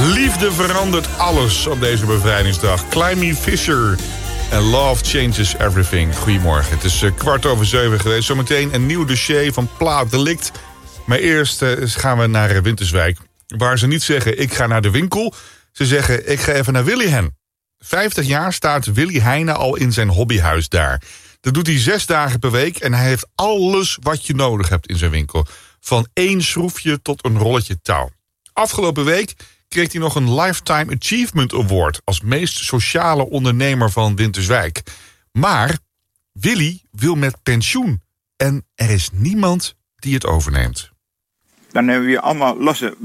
Liefde verandert alles op deze bevrijdingsdag. Climby Fisher en Love Changes Everything. Goedemorgen, het is 6:15 geweest. Zometeen een nieuw dossier van Plaat Delict. Maar eerst gaan we naar Winterswijk. Waar ze niet zeggen, ik ga naar de winkel. Ze zeggen, ik ga even naar Willy Hen. 50 jaar staat Willy Heijnen al in zijn hobbyhuis daar. Dat doet hij 6 dagen per week en hij heeft alles wat je nodig hebt in zijn winkel. Van 1 schroefje tot een rolletje touw. Afgelopen week kreeg hij nog een Lifetime Achievement Award als meest sociale ondernemer van Winterswijk. Maar Willy wil met pensioen en er is niemand die het overneemt. Dan hebben we hier allemaal losse